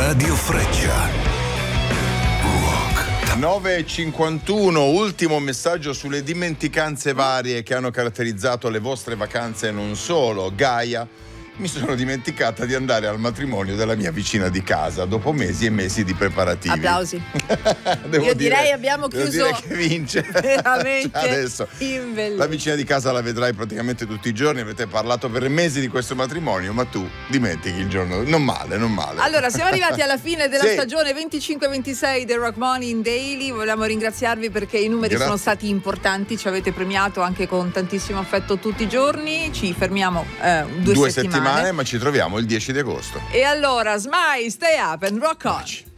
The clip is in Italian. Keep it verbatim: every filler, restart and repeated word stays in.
Radio Freccia. nove e cinquantuno, ultimo messaggio sulle dimenticanze varie che hanno caratterizzato le vostre vacanze e non solo. Gaia: mi sono dimenticata di andare al matrimonio della mia vicina di casa dopo mesi e mesi di preparativi. Applausi. Devo Io dire, direi abbiamo devo chiuso dire che vince veramente cioè adesso in bellezza. la vicina di casa la vedrai praticamente tutti i giorni, avete parlato per mesi di questo matrimonio, ma tu dimentichi il giorno. Non male, non male. Allora, siamo arrivati alla fine della Sì. stagione venticinque ventisei del Rock Money in Daily. Vogliamo ringraziarvi perché i numeri Grazie. sono stati importanti, ci avete premiato anche con tantissimo affetto tutti i giorni. Ci fermiamo eh, due, Due settimane. settimane, ma ci troviamo il dieci di agosto. E allora, smile, stay up and rock on.